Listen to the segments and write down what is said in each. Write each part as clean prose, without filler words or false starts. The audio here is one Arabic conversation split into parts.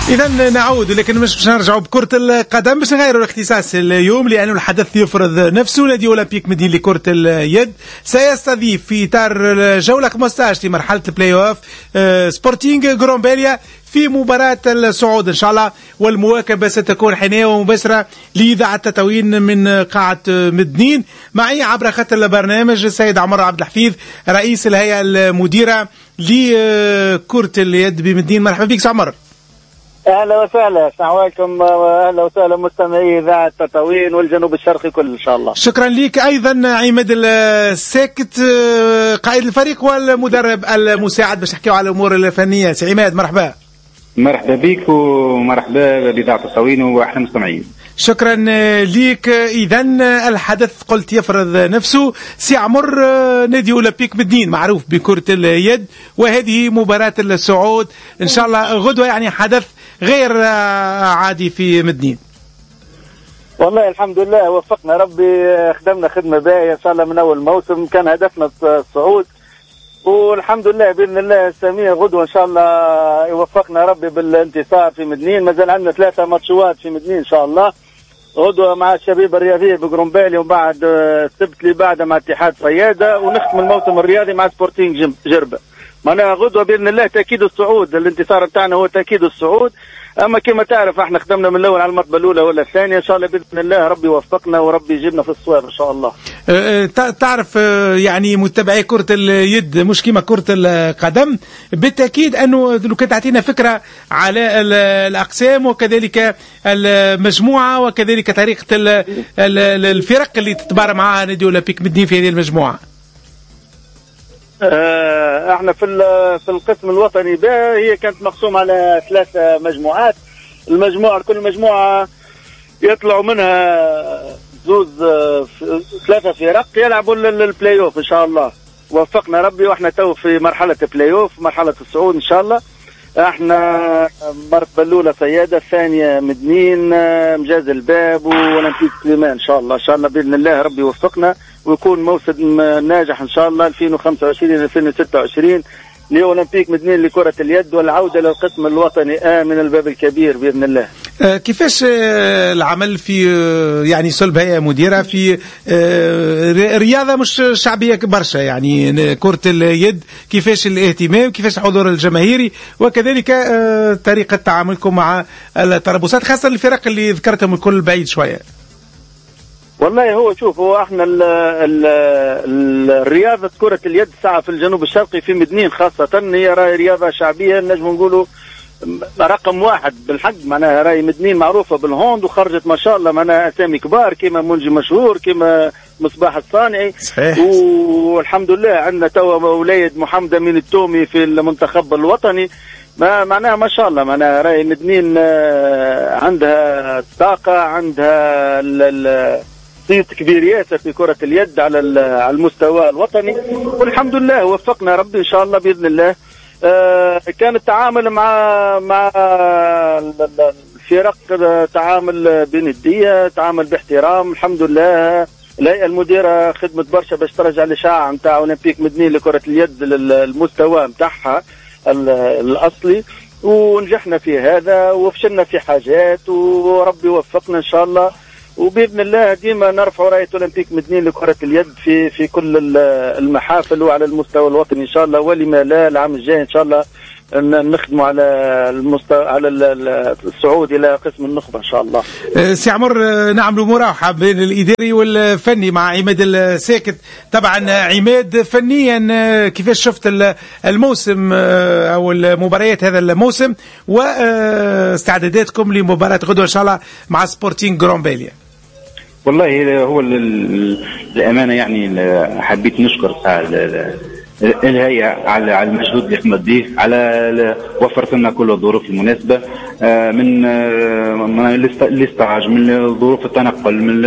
إذا نعود، لكن مش باش نرجعوا بكرة القدم، باش نغيروا الاختصاص اليوم لأنه الحدث يفرض نفسه. نادي أولمبيك مدينة لكرة اليد سيستضيف في إطار الجولة 15 لمرحلة البلاي أوف سبورتينغ غرومبيليا في مباراة الصعود إن شاء الله، والمواكبة ستكون حينية ومباشرة لإذاعة تطاوين من قاعة مدنين. معي عبر خط البرنامج السيد عمر عبد الحفيظ رئيس الهيئة المديرة لكرة اليد بمدين. مرحبا بك عمر. اهلا وسهلا، السلام عليكم، واهلا وسهلا مستمعي اذاعه تطاوين والجنوب الشرقي كله ان شاء الله. شكرا لك. ايضا عماد الساكت قائد الفريق والمدرب المساعد باش نحكيو على الامور الفنيه. سي عماد مرحبا. مرحبا بك ومرحبا باذاعه تطاوين واحلى مستمعين. شكرا ليك. اذا الحدث قلت يفرض نفسه. سي عمر، نادي أولمبيك مدين معروف بكرة اليد، وهذه مباراة الصعود ان شاء الله غدوة، يعني حدث غير عادي في مدين. والله الحمد لله وفقنا ربي، خدمنا خدمة باهية ان شاء الله من اول موسم، كان هدفنا الصعود والحمد لله باذن الله السميع غدوة ان شاء الله يوفقنا ربي بالانتصار في مدنين. مازال عندنا 3 ماتشات في مدنين ان شاء الله، غدوة مع الشبيبة الرياضية بقرنبالي، وبعد السبت اللي بعده مع اتحاد صيادة، ونختم الموسم الرياضي مع سبورتينغ جربة. معناها غدوة بإذن الله تأكيد الصعود، الانتصار بتاعنا هو تأكيد الصعود. أما كما تعرف احنا خدمنا من الأول على المرتبة الأولى ولا الثانية، إن شاء الله بإذن الله ربي يوفقنا وربي يجيبنا في الصواب إن شاء الله. تعرف يعني متابعي كرة اليد مش كما كرة القدم، بالتأكيد أنه لو كنت تعطينا فكرة على الأقسام وكذلك المجموعة وكذلك طريقة الفرق اللي تتبارى معها نادي أولمبيك مدين في هذه المجموعة. احنا في القسم الوطني ده هي كانت مقسومة على 3 مجموعات. المجموعة كل مجموعة يطلعوا منها 3 فرق يلعبوا البلاي اوف ان شاء الله. وفقنا ربي واحنا تو في مرحلة بلاي اوف، مرحلة الصعود ان شاء الله. احنا المرتبة الأولى صيادة، الثانية مدنين، مجاز الباب وأولمبيك سليمان ان شاء الله. ان شاء الله بإذن الله ربي يوفقنا ويكون موسم ناجح ان شاء الله 2025-2026 لأولمبيك مدنين لكرة اليد، والعودة للقسم الوطني من الباب الكبير بإذن الله. كيفاش العمل في يعني صلب هيئة مديرة في رياضة مش شعبية برشا، يعني كرة اليد، كيفاش الاهتمام، كيفاش الحضور الجماهيري، وكذلك طريقة تعاملكم مع التربصات خاصة الفرق اللي ذكرتهم الكل بعيد شوية؟ والله هو شوف، هو احنا الرياضة كرة اليد ساعة في الجنوب الشرقي في مدنين خاصة هي راي رياضة شعبية نجم نقولوا رقم 1 بالحق. معناها راي مدنين معروفة بالهوند وخرجت ما شاء الله معناها اسامي كبار كما منجي مشهور كما مصباح الصانعي. صحيح. والحمد لله عندنا توا وليد محمد امين التومي في المنتخب الوطني. معناها ما شاء الله معناها راي مدنين عندها طاقة، عندها صيت كبير ياسر في كرة اليد على المستوى الوطني، والحمد لله وفقنا ربي ان شاء الله باذن الله. كان التعامل مع الفرق تعامل بندية، تعامل باحترام الحمد لله. الهيئة المديرة خدمت برشا باش ترجع الإشعاع نتاع أولمبيك مدنين لكرة اليد للمستوى نتاعها الأصلي، ونجحنا في هذا وفشلنا في حاجات وربي وفقنا إن شاء الله. وبإذن الله ديما نرفع راية أولمبيك مدنين لكرة اليد في كل المحافل وعلى المستوى الوطني إن شاء الله، ولما لا العام الجاي إن شاء الله نخدموا على على الصعود إلى قسم النخبة إن شاء الله. سي عمر، نعملوا مراوحة بين الإداري والفني مع عماد الساكت. طبعا عماد فنيا كيفاش شفت الموسم أو المباريات هذا الموسم واستعداداتكم لمباراة غدوة إن شاء الله مع سبورتينغ غرومبيليا؟ والله هو الأمانة يعني حبيت نشكر الهيئة على المجهود اللي قمت به، على وفرت لنا كل الظروف المناسبة من الاستعاج، من ظروف التنقل، من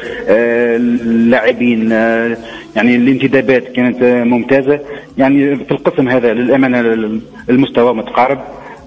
اللاعبين، يعني الانتدابات كانت ممتازة. يعني في القسم هذا للأمانة المستوى متقارب.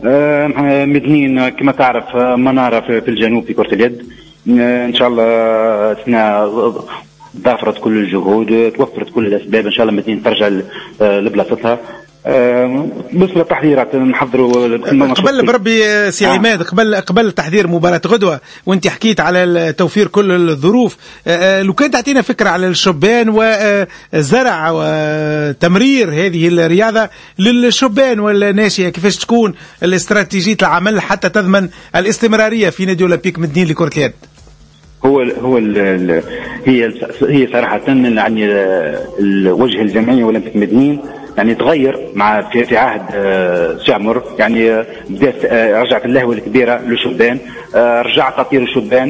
مدنين كما تعرف منارة في الجنوب في كرة اليد، إن شاء الله سنة ضافرت كل الجهود، توفرت كل الأسباب إن شاء الله مدينة ترجع لبلاصتها. بالنسبه للتحضيرات نحضروا قبل بربي سي عماد، قبل تحضير مباراه غدوه، وانت حكيت على توفير كل الظروف، لو كان تعطينا فكره على الشبان وزرع وتمرير هذه الرياضه للشبان والناشئه، كيفاش تكون الاستراتيجيه العمل حتى تضمن الاستمراريه في نادي اولمبيك مدنين لكره اليد؟ هي صراحه يعني الوجه الجمعيه اولمبيك مدنين يعني تغير مع في عهد سي عمر، يعني بدات رجعت اللهوه الكبيره للشبان، رجع تطير الشبان،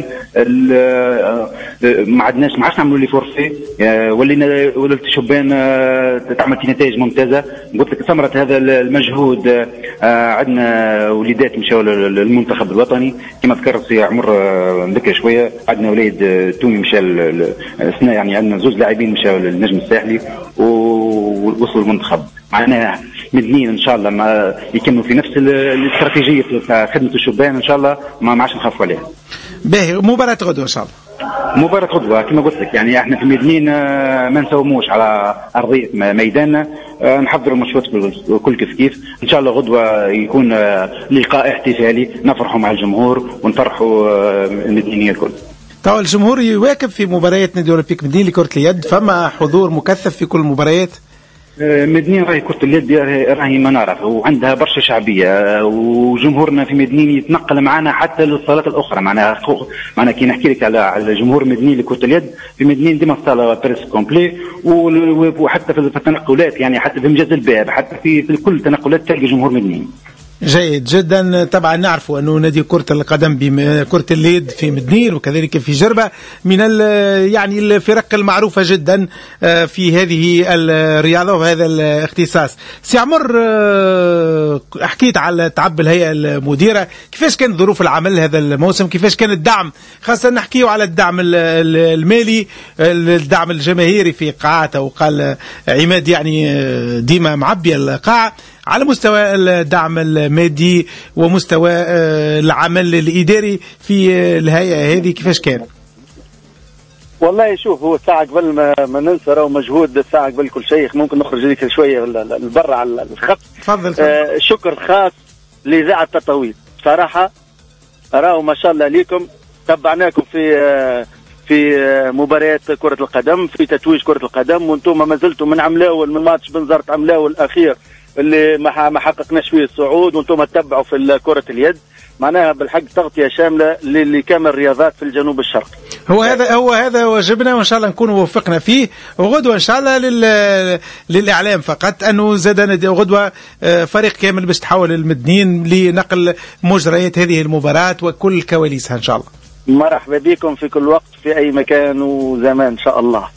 ما عادش نعملوا لي فورفي، ولات الشبان تعمل في نتائج ممتازه. قلت لك ثمره هذا المجهود عندنا وليدات مشاو للمنتخب الوطني كما ذكرت سي عمر بكى شويه، عندنا وليد توني مشى السنه، يعني عندنا زوج لاعبين مشاو للنجم الساحلي ووصلوا المنتخب. معناها مدنيين ان شاء الله ما يكملوا في نفس الاستراتيجيه تاع خدمه الشبان، ان شاء الله ما عادش نخافوا عليها. باهي، مباراه غدوه ان شاء الله. مباراه غدوه كما قلت لك، يعني احنا في مدنيين ما نساوموش على ارضيه ميداننا، نحضروا الماتشات كل كيف ان شاء الله. غدوه يكون لقاء احتفالي نفرحوا مع الجمهور ونفرحوا المدنيين الكل. طبعا الجمهور يواكب في مباريات نادي اولمبيك مدنين لكره اليد، فما حضور مكثف في كل المباريات. مدنين راهي كرة اليد راهي منارة وعندها برشا شعبية، وجمهورنا في مدنين يتنقل معنا حتى للصالات الأخرى. معناها كي نحكي لك على جمهور مدنين لكرة اليد، في مدنين ديما الصالة بريس كومبلي، وحتى في التنقلات، يعني حتى في مجاز الباب، حتى في كل التنقلات تلقى جمهور مدنين. جيد جدا. طبعا نعرفوا أنه نادي كرة القدم كرة اليد في مدنين وكذلك في جربة من يعني الفرق المعروفة جدا في هذه الرياضة وهذا الاختصاص. سي عمر، حكيت على تعب الهيئة المديرة، كيفاش كانت ظروف العمل هذا الموسم؟ كيفاش كان الدعم، خاصة نحكيه على الدعم المالي، الدعم الجماهيري في قاعته، وقال عماد يعني ديما معبية القاعة، على مستوى الدعم المادي ومستوى العمل الإداري في الهيئة هذه كيفاش كان؟ والله شوف، هو ساعة قبل ما ننسى راهو مجهود ساعة قبل كل شيء، ممكن نخرج لك شوية لبرا على الخط. تفضل. شكر خاص لإذاعة تطاويل، صراحة راهو ما شاء الله ليكم، تبعناكم في مباريات كرة القدم، في تتويج كرة القدم، وانتم ما زلتم من عملاول، من ماتش بنزرت عملاول الأخير اللي ما حققناش فيه الصعود، وانتم تتبعوا في كرة اليد. معناها بالحق تغطية شاملة لكامل الرياضات في الجنوب الشرقي. هو هذا واجبنا، وان شاء الله نكون وفقنا فيه. وغدوه ان شاء الله للاعلام فقط انه زاد غدوه فريق كامل باش تحول المدنيين لنقل مجريات هذه المباراة وكل كواليسها ان شاء الله. مرحبا بكم في كل وقت في اي مكان وزمان ان شاء الله.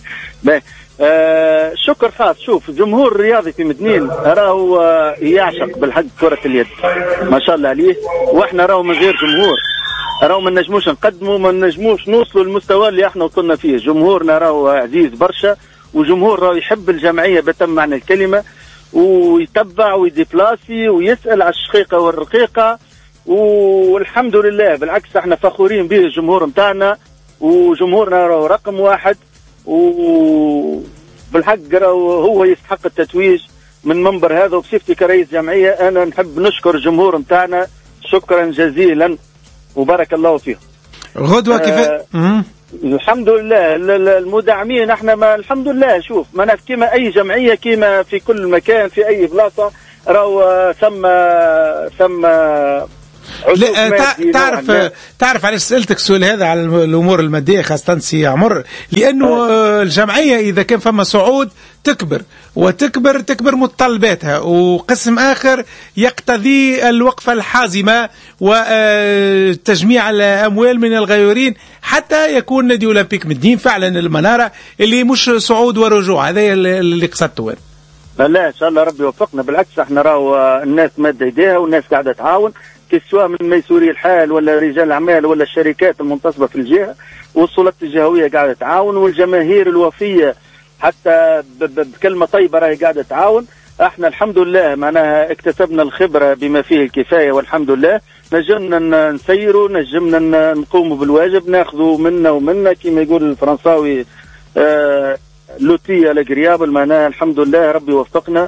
شكر خاص. شوف، جمهور الرياضي في مدنين راهو يعشق بالحق كرة اليد ما شاء الله عليه، واحنا راهو من غير جمهور راهو ما نجموش نقدموا، ما نجموش نوصلوا للمستوى اللي احنا وصلنا فيه. جمهورنا راهو عزيز برشا، وجمهور راهو يحب الجمعية بتم معنى الكلمة، ويتبع ويديبلاسي ويسأل على الشقيقة والرقيقة، والحمد لله بالعكس احنا فخورين به الجمهور متاعنا، وجمهورنا راهو رقم واحد، وبالحق هو يستحق التتويج من منبر هذا. وبصفتي كرئيس جمعية أنا نحب نشكر الجمهور متاعنا شكرا جزيلا وبارك الله فيهم. غدوة كيف الحمد لله المدعمين احنا ما الحمد لله. شوف، ما كما أي جمعية، كما في كل مكان في أي بلاصة راهو ثم تعرف علاش سألتك السؤال هذا على الأمور المادية خاصة سي عمر؟ لأنه الجمعية إذا كان فما صعود تكبر متطلباتها، وقسم آخر يقتضي الوقفة الحازمة وتجميع الأموال من الغيورين حتى يكون نادي أولمبيك مدنين فعلا المنارة اللي مش صعود ورجوع. هذا اللي قصدته. لا إن شاء الله ربي يوفقنا. بالعكس احنا راهو الناس مادة يديها والناس قاعدة تعاون، سواء من ميسوري الحال ولا رجال الأعمال ولا الشركات المنتصبة في الجهة، والسلطات الجهوية قاعدة تعاون، والجماهير الوفية حتى بكلمة طيبة راهي قاعدة تعاون. احنا الحمد لله معناها اكتسبنا الخبرة بما فيه الكفاية، والحمد لله نجمنا نسيروا، نجمنا نقوموا بالواجب، ناخذوا منا ومنا كما يقول الفرنساوي لوتية لقريابل. معناها الحمد لله ربي وفقنا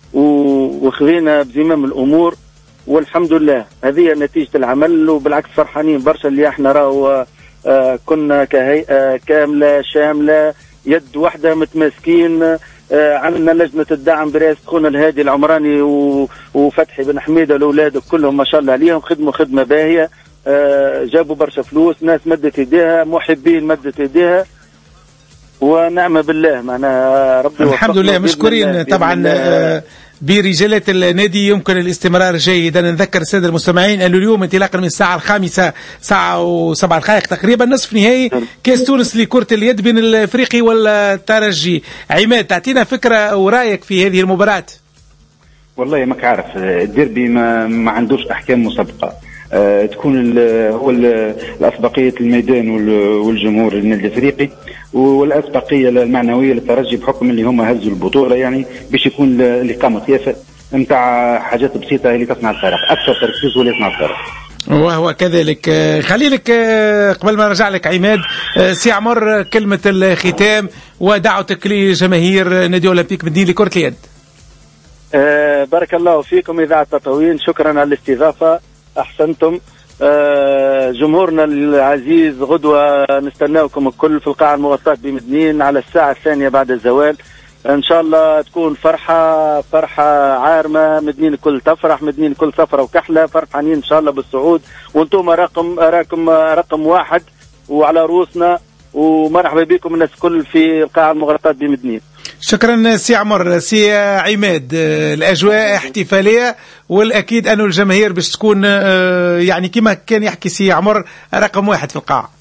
وخذينا بزمام الامور، والحمد لله هذه نتيجه العمل. وبالعكس فرحانين برشا اللي احنا راهو كنا كهيئه كامله شامله يد واحده متماسكين. عندنا لجنه الدعم برئاسه خونا الهادي العمراني وفتحي بن حميده والاولاد كلهم ما شاء الله عليهم خدموا خدمه باهيه. جابوا برشا فلوس، ناس مدت يديها، محبين مدت يديها، ونعم بالله معناها ربي الحمد لله. مشكورين طبعا برجالة النادي. يمكن الاستمرار جيدا. نذكر السادة المستمعين أنه اليوم انطلاقا من الساعة 5 ساعة و7 دقائق تقريبا نصف نهائي كاس تونس لكرة اليد بين الافريقي والترجي. عماد، تعطينا فكرة ورأيك في هذه المباراة. والله ماك عارف الديربي ما عندوش أحكام مسبقة. تكون هو الأسبقية الميدان والجمهور النادي الافريقي، والأسبقية المعنوية للترجي بحكم اللي هم هزوا البطولة، يعني باش يكون الإقامة كافة نتاع حاجات بسيطة اللي تصنع الفارق، أكثر تركيز ولا يصنع الفارق. وهو كذلك. خليلك قبل ما نرجع لك عماد، سي عمر كلمة الختام ودعوتك لجماهير نادي أولمبيك مدينة لكرة اليد. بارك الله فيكم إذاعة تطاوين، شكرا على الاستضافة، أحسنتم. جمهورنا العزيز غدوة نستناكم الكل في القاعة المغطاة بمدنين على الساعة 2 بعد الزوال. إن شاء الله تكون فرحة عارمة، مدنين الكل تفرح، مدنين الكل سفرة وكحلة، فرحانين إن شاء الله بالصعود، وانتم رقم واحد وعلى رؤوسنا، ومرحبا بكم الناس الكل في القاعة المغطاة بمدنين. شكرا سي عمر. سي عماد، الأجواء احتفالية، والأكيد أن الجماهير باش تكون يعني كما كان يحكي سي عمر رقم واحد في القاعة.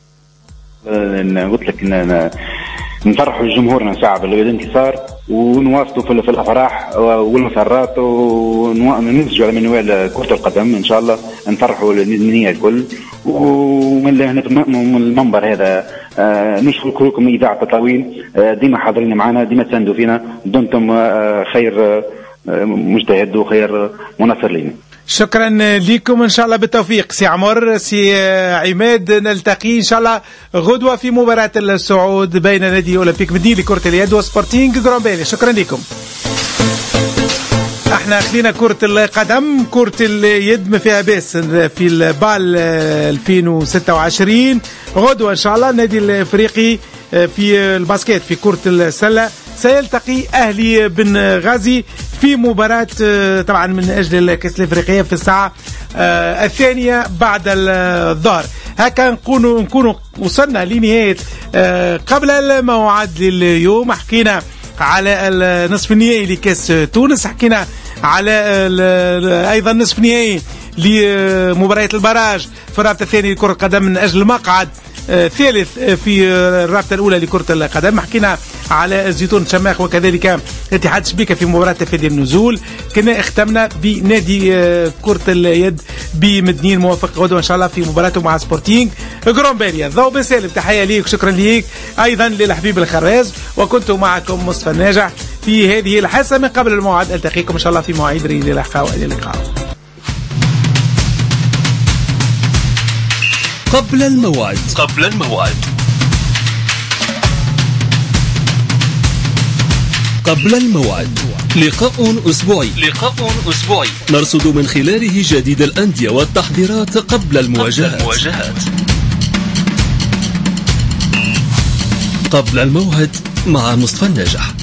قلت لك نفرحوا جمهورنا ساعة بالانتصار، ونواصلوا في الأفراح والمسرات، وننسجوا على منوال كرة القدم إن شاء الله. نفرحوا النية الكل، ومن المنبر هذا نشكركم إذاعة تطاوين، ديما حاضرين معنا، ديما تساندوا فينا، دمتم خير مجتهد وخير مناصر لنا. شكرا لكم، ان شاء الله بالتوفيق. سي عمر، سي عماد، نلتقي ان شاء الله غدوه في مباراه الصعود بين نادي اولمبيك مدينة لكره اليد وسبورتينغ غرامبيلي. شكرا لكم. احنا خلينا كرة القدم. كرة اليد ما فيها باس في البال 2026 غدوة ان شاء الله. النادي الافريقي في الباسكت في كرة السلة سيلتقي أهلي بن غازي في مباراة طبعا من أجل الكأس الإفريقية في الساعة 2 بعد الظهر. هكا نكونوا وصلنا لنهاية قبل الموعد لليوم. حكينا على النصف النهائي لكأس تونس، حكينا على أيضا نصف نهائي لمباراة البراج في الرابطة الثانية لكرة القدم من أجل المقعد ثالث في الرابطة الأولى لكرة القدم. حكينا على الزيتون شماخ وكذلك اتحاد شبيكة في مباراة تفادي النزول. كنا اختمنا بنادي كرة اليد بمدنين موافق غدوة إن شاء الله في مباراته مع سبورتينغ غرامبيلي. ضوء بسالم، تحية ليك، شكرا ليك أيضا للحبيب الخراز، وكنت معكم مصطفى الناجح في هذه الحصة من قبل الموعد. ألتقيكم إن شاء الله في مواعيد إلى اللقاء وإلى اللقاء. قبل الموعد. قبل الموعد لقاء أسبوعي نرصد من خلاله جديد الأندية والتحضيرات قبل المواجهات. قبل الموعد مع مصطفى الناجح.